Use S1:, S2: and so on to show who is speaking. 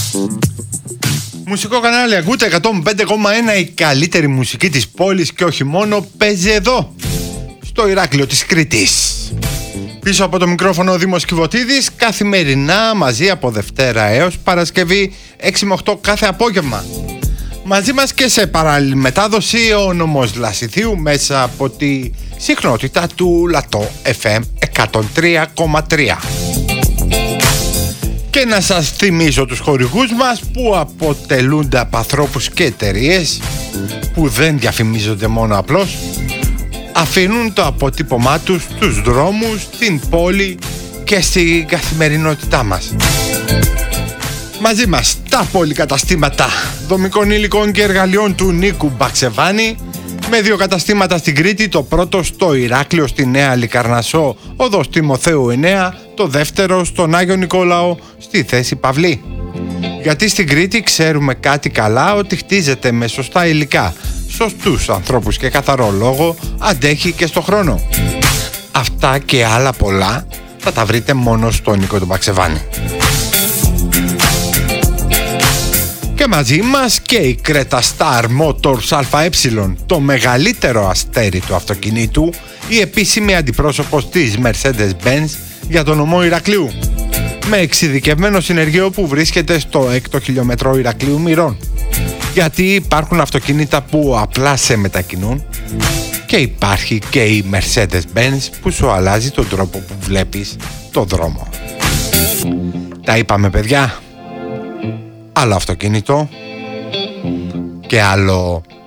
S1: Μουσικό κανάλι ακούτε 105,1, η καλύτερη μουσική της πόλης και όχι μόνο παίζει εδώ, στο Ηράκλειο της Κρήτης. Πίσω από το μικρόφωνο ο Δήμος Κιβωτίδης, καθημερινά μαζί από Δευτέρα έως Παρασκευή 6 με 8 κάθε απόγευμα. Μαζί μας και σε παράλληλη μετάδοση ο Νομός Λασιθίου μέσα από τη συχνότητα του Λατό FM 103,3. Και να σας θυμίσω τους χορηγούς μας που αποτελούνται από ανθρώπους και εταιρείες που δεν διαφημίζονται μόνο απλώς, αφήνουν το αποτύπωμά τους στους δρόμους, στην πόλη και στην καθημερινότητά μας. Μαζί μας τα πολυκαταστήματα δομικών υλικών και εργαλειών του Νίκου Μπαξεβάνη, με 2 καταστήματα στην Κρήτη, το πρώτο στο Ηράκλειο στη Νέα Λικαρνασσό, οδός Τιμοθέου 9, το δεύτερο στον Άγιο Νικόλαο στη Θέση Παυλή. Γιατί στην Κρήτη ξέρουμε κάτι καλά, ότι χτίζεται με σωστά υλικά, σωστούς ανθρώπους και καθαρό λόγο, αντέχει και στο χρόνο. Αυτά και άλλα πολλά θα τα βρείτε μόνο στο Νίκο τον Μπαξεβάνη. Και μαζί μας και η Creta Star Motors ΑΕ, το μεγαλύτερο αστέρι του αυτοκινήτου, η επίσημη αντιπρόσωπος της Mercedes-Benz για τον νομό Ηρακλείου, με εξειδικευμένο συνεργείο που βρίσκεται στο 6ο χιλιόμετρο Ηρακλείου Μυρών. Γιατί υπάρχουν αυτοκίνητα που απλά σε μετακινούν και υπάρχει και η Mercedes-Benz που σου αλλάζει τον τρόπο που βλέπεις το δρόμο. Τα είπαμε, παιδιά. Άλλο αυτοκίνητο και άλλο